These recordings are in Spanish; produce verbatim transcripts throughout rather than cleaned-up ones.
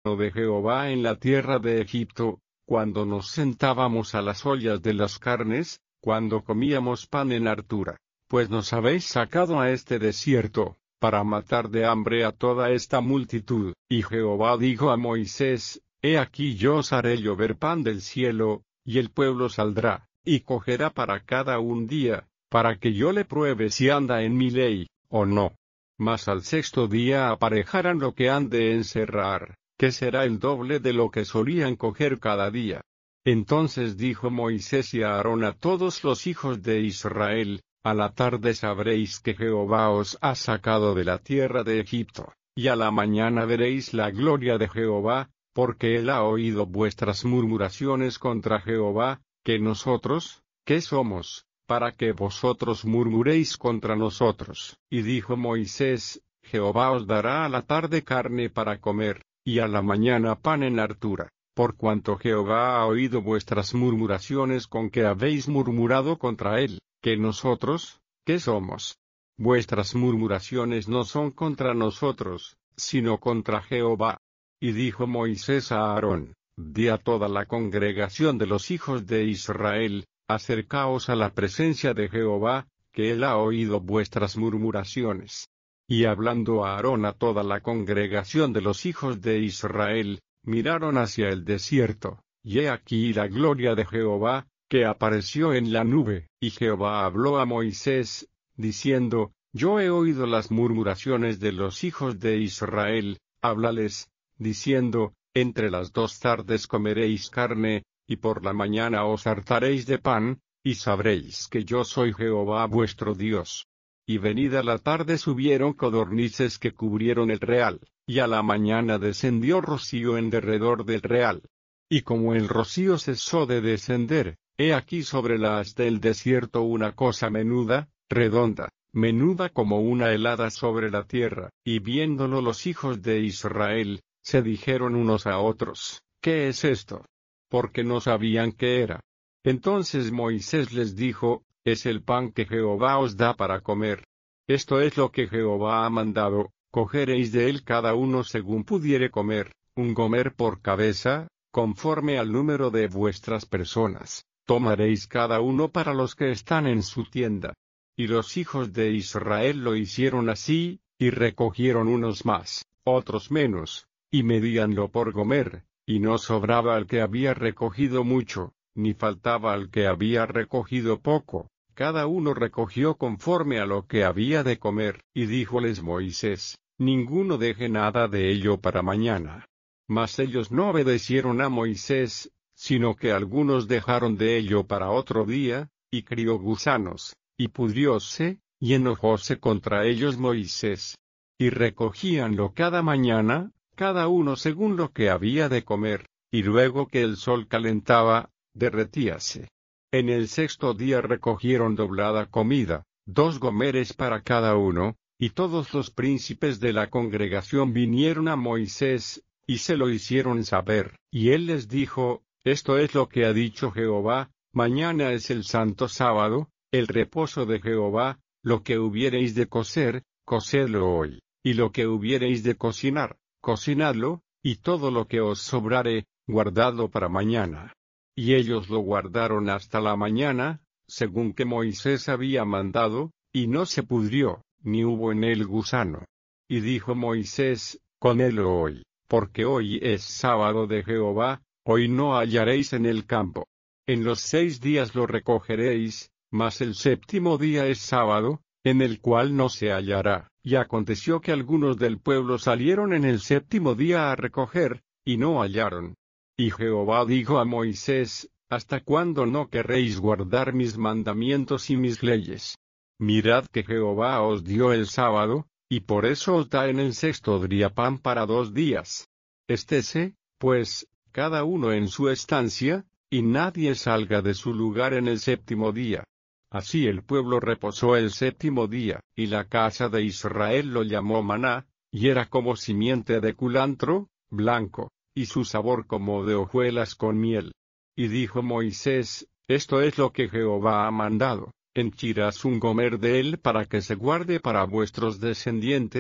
de Jehová en la tierra de Egipto, cuando nos sentábamos a las ollas de las carnes, cuando comíamos pan en hartura, pues nos habéis sacado a este desierto, para matar de hambre a toda esta multitud. Y Jehová dijo a Moisés, He aquí yo os haré llover pan del cielo, y el pueblo saldrá, y cogerá para cada un día, para que yo le pruebe si anda en mi ley, o no. Mas al sexto día aparejarán lo que han de encerrar, que será el doble de lo que solían coger cada día. Entonces dijo Moisés y Aarón a todos los hijos de Israel, a la tarde sabréis que Jehová os ha sacado de la tierra de Egipto, y a la mañana veréis la gloria de Jehová, porque él ha oído vuestras murmuraciones contra Jehová, que nosotros, ¿qué somos, para que vosotros murmuréis contra nosotros? Y dijo Moisés, Jehová os dará a la tarde carne para comer, y a la mañana pan en hartura, por cuanto Jehová ha oído vuestras murmuraciones con que habéis murmurado contra él, que nosotros, ¿qué somos? Vuestras murmuraciones no son contra nosotros, sino contra Jehová. Y dijo Moisés a Aarón, di a toda la congregación de los hijos de Israel, acercaos a la presencia de Jehová, que él ha oído vuestras murmuraciones. Y hablando a Aarón a toda la congregación de los hijos de Israel, miraron hacia el desierto, y he aquí la gloria de Jehová, que apareció en la nube. Y Jehová habló a Moisés, diciendo, Yo he oído las murmuraciones de los hijos de Israel, háblales, diciendo, entre las dos tardes comeréis carne, y por la mañana os hartaréis de pan, y sabréis que yo soy Jehová vuestro Dios. Y venida la tarde subieron codornices que cubrieron el real, y a la mañana descendió rocío en derredor del real. Y como el rocío cesó de descender, he aquí sobre la haz del desierto una cosa menuda, redonda, menuda como una helada sobre la tierra. Y viéndolo los hijos de Israel, se dijeron unos a otros, ¿qué es esto? Porque no sabían qué era. Entonces Moisés les dijo, es el pan que Jehová os da para comer. Esto es lo que Jehová ha mandado, cogeréis de él cada uno según pudiere comer, un gomer por cabeza, conforme al número de vuestras personas, tomaréis cada uno para los que están en su tienda. Y los hijos de Israel lo hicieron así, y recogieron unos más, otros menos, y medíanlo por gomer, y no sobraba al que había recogido mucho, ni faltaba al que había recogido poco. Cada uno recogió conforme a lo que había de comer. Y díjoles Moisés, ninguno deje nada de ello para mañana. Mas ellos no obedecieron a Moisés, sino que algunos dejaron de ello para otro día, y crió gusanos, y pudrióse, y enojóse contra ellos Moisés. Y recogíanlo cada mañana, cada uno según lo que había de comer, y luego que el sol calentaba, derretíase. En el sexto día recogieron doblada comida, dos gomeres para cada uno, y todos los príncipes de la congregación vinieron a Moisés, y se lo hicieron saber. Y él les dijo, esto es lo que ha dicho Jehová, mañana es el santo sábado, el reposo de Jehová, lo que hubiereis de cocer, cocedlo hoy, y lo que hubiereis de cocinar, cocinadlo, y todo lo que os sobrare, guardadlo para mañana. Y ellos lo guardaron hasta la mañana, según que Moisés había mandado, y no se pudrió, ni hubo en él gusano. Y dijo Moisés, comedlo hoy, porque hoy es sábado de Jehová, hoy no hallaréis en el campo. En los seis días lo recogeréis, mas el séptimo día es sábado, en el cual no se hallará. Y aconteció que algunos del pueblo salieron en el séptimo día a recoger, y no hallaron. Y Jehová dijo a Moisés, ¿hasta cuándo no querréis guardar mis mandamientos y mis leyes? Mirad que Jehová os dio el sábado, y por eso os da en el sexto día pan para dos días. Estése, pues, cada uno en su estancia, y nadie salga de su lugar en el séptimo día. Así el pueblo reposó el séptimo día, y la casa de Israel lo llamó maná, y era como simiente de culantro, blanco, y su sabor como de hojuelas con miel. Y dijo Moisés, esto es lo que Jehová ha mandado, henchirás un gomer de él para que se guarde para vuestros descendientes,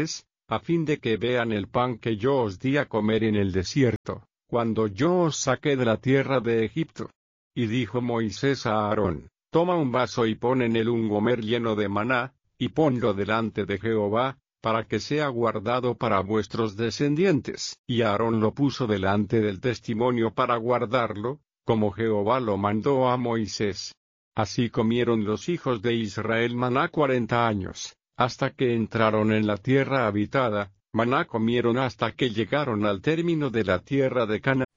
a fin de que vean el pan que yo os di a comer en el desierto, cuando yo os saqué de la tierra de Egipto. Y dijo Moisés a Aarón, toma un vaso y pon en él un gomer lleno de maná, y ponlo delante de Jehová, para que sea guardado para vuestros descendientes. Y Aarón lo puso delante del testimonio para guardarlo, como Jehová lo mandó a Moisés. Así comieron los hijos de Israel maná cuarenta años, hasta que entraron en la tierra habitada. Maná comieron hasta que llegaron al término de la tierra de Canaán.